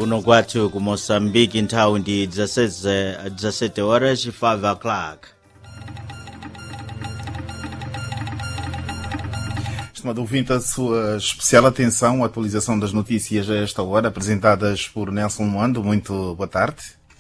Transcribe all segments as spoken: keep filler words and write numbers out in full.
kuno kwathu ku Moçambique nthawi ndi dezessete horas five o'clock. Estimado ouvinte, a sua especial atenção à atualização das notícias a esta hora, apresentadas por Nelson Moando. Muito boa tarde.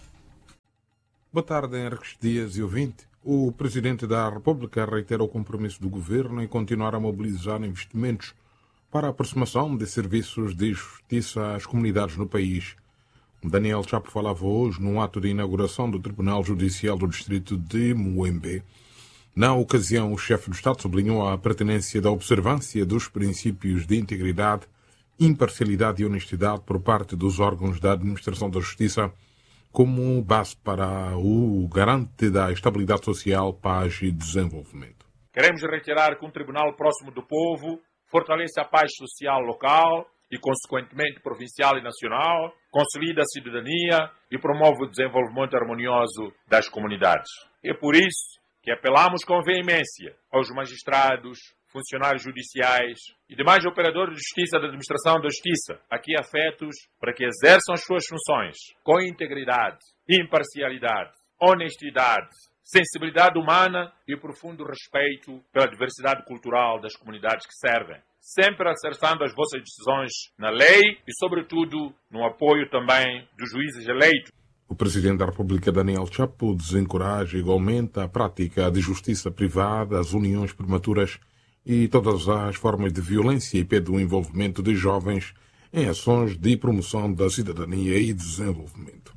Boa tarde, Henriques Dias e ouvinte. O Presidente da República reitera o compromisso do Governo em continuar a mobilizar investimentos para a aproximação de serviços de justiça às comunidades no país. Daniel Chapo falava hoje num ato de inauguração do Tribunal Judicial do Distrito de Muembe. Na ocasião, o chefe do Estado sublinhou a pertinência da observância dos princípios de integridade, imparcialidade e honestidade por parte dos órgãos da administração da justiça como base para o garante da estabilidade social, paz e desenvolvimento. Queremos reiterar que um tribunal próximo do povo fortalece a paz social local e, consequentemente, provincial e nacional, consolida a cidadania e promove o desenvolvimento harmonioso das comunidades. É por isso que apelamos com veemência aos magistrados, funcionários judiciais e demais operadores de justiça da administração da justiça, aqui afetos, para que exerçam as suas funções com integridade, imparcialidade, honestidade, sensibilidade humana e profundo respeito pela diversidade cultural das comunidades que servem, sempre acertando as vossas decisões na lei e, sobretudo, no apoio também dos juízes eleitos. O Presidente da República, Daniel Chapo, desencoraja igualmente a prática de justiça privada, as uniões prematuras e todas as formas de violência e pede o envolvimento de jovens em ações de promoção da cidadania e desenvolvimento.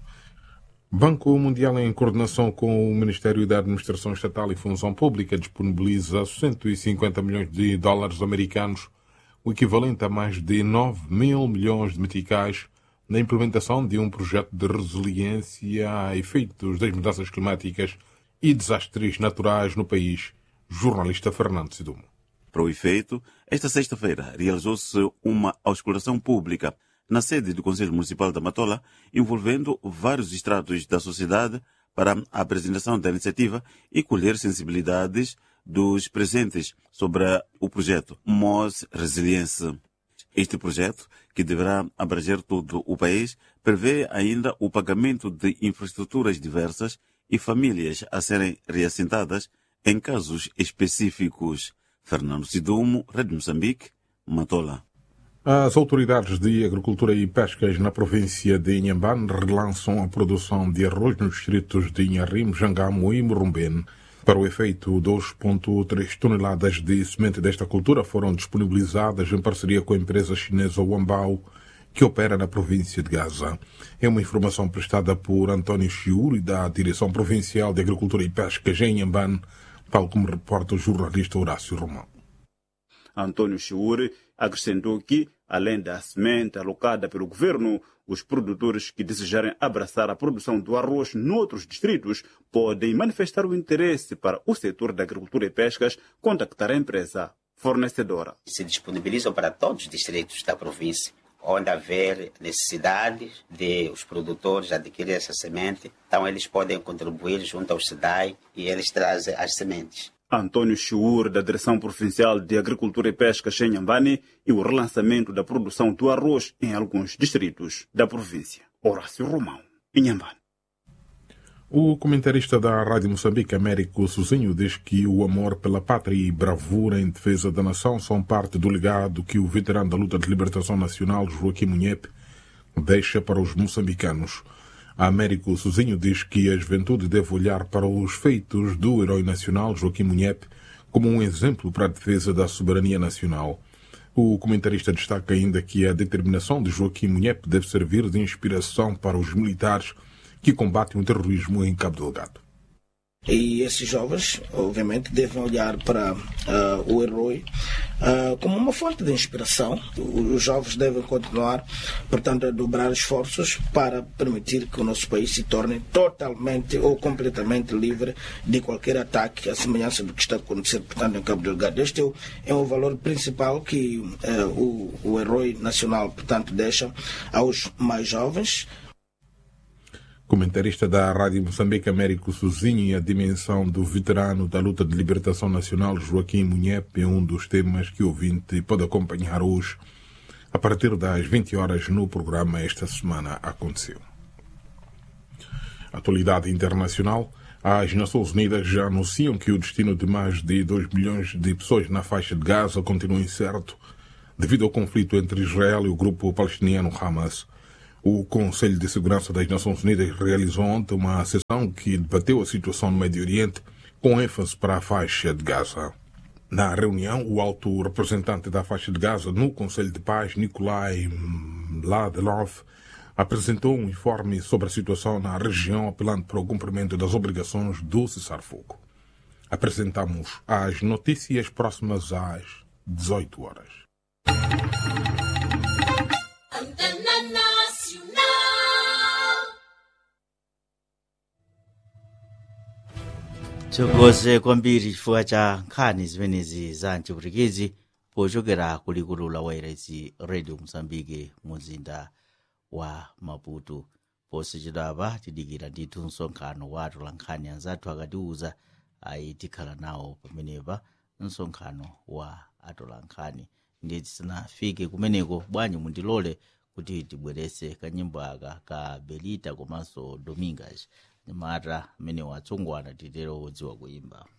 Banco Mundial, em coordenação com o Ministério da Administração Estatal e Função Pública, disponibiliza cento e cinquenta milhões de dólares americanos, o equivalente a mais de nove mil milhões de meticais, na implementação de um projeto de resiliência a efeitos das mudanças climáticas e desastres naturais no país. Jornalista Fernando Sidumo. Para o efeito, esta sexta-feira realizou-se uma auscultação pública na sede do Conselho Municipal da Matola, envolvendo vários estratos da sociedade para a apresentação da iniciativa e colher sensibilidades dos presentes sobre o projeto M O S Resiliência. Este projeto, que deverá abranger todo o país, prevê ainda o pagamento de infraestruturas diversas e famílias a serem reassentadas em casos específicos. Fernando Sidumo, Rede Moçambique, Matola. As autoridades de agricultura e pescas na província de Inhambane relançam a produção de arroz nos distritos de Inharim, Jangamo e Morumbene. Para o efeito, dois vírgula três toneladas de semente desta cultura foram disponibilizadas em parceria com a empresa chinesa Wambao, que opera na província de Gaza. É uma informação prestada por António Chiuri, da Direção Provincial de Agricultura e Pescas em Inhambane, tal como reporta o jornalista Horácio Romão. António Chiuri acrescentou que, além da semente alocada pelo governo, os produtores que desejarem abraçar a produção do arroz noutros distritos podem manifestar o interesse para o setor da agricultura e pescas contactar a empresa fornecedora. Se disponibilizam para todos os distritos da província, onde haver necessidade de os produtores adquirir essa semente, então eles podem contribuir junto ao SIDAI e eles trazem as sementes. António Chiur, da Direção Provincial de Agricultura e Pesca em Inhambane, e o relançamento da produção do arroz em alguns distritos da província. Horácio Romão, Inhambane. O comentarista da Rádio Moçambique, Américo Sozinho, diz que o amor pela pátria e bravura em defesa da nação são parte do legado que o veterano da luta de libertação nacional, Joaquim Munhepe, deixa para os moçambicanos. Américo Sozinho diz que a juventude deve olhar para os feitos do herói nacional, Joaquim Munhepe, como um exemplo para a defesa da soberania nacional. O comentarista destaca ainda que a determinação de Joaquim Munhepe deve servir de inspiração para os militares que combatem o terrorismo em Cabo Delgado. E esses jovens, obviamente, devem olhar para uh, o herói uh, como uma fonte de inspiração. Os jovens devem continuar, portanto, a dobrar esforços para permitir que o nosso país se torne totalmente ou completamente livre de qualquer ataque, à semelhança do que está acontecendo, portanto, em Cabo Delgado. Este é o valor principal que uh, o, o herói nacional, portanto, deixa aos mais jovens. Comentarista da Rádio Moçambique, Américo Sozinho, e a dimensão do veterano da luta de libertação nacional, Joaquim Munhepe, é um dos temas que o ouvinte pode acompanhar hoje a partir das vinte horas no programa esta semana aconteceu. Atualidade internacional. As Nações Unidas já anunciam que o destino de mais de dois milhões de pessoas na faixa de Gaza continua incerto devido ao conflito entre Israel e o grupo palestiniano Hamas. O Conselho de Segurança das Nações Unidas realizou ontem uma sessão que debateu a situação no Médio Oriente com ênfase para a faixa de Gaza. Na reunião, o alto representante da faixa de Gaza no Conselho de Paz, Nikolai Mladenov, apresentou um informe sobre a situação na região, apelando para o cumprimento das obrigações do cessar-fogo. Apresentamos as notícias próximas às dezoito horas. Tsokoze kwambiri chifukwa cha nkhani zimenezi za mchipwitikizi pochokera kulikulu la wairesi Radio Mozambique muzinda wa Maputo. Posachedwapa tidikira ndithu msonkhano wa atolankhani anzathu akatiuza ayi tikhala nawo pamenepa msonkhano wa atolankhani. Ndiye tisanafike kumeneko bwanji mundilole kuti tibwerese kanyimbo aka ka Belita komanso Domingas nyamata amene watsongwana titero wodziwa kuimba.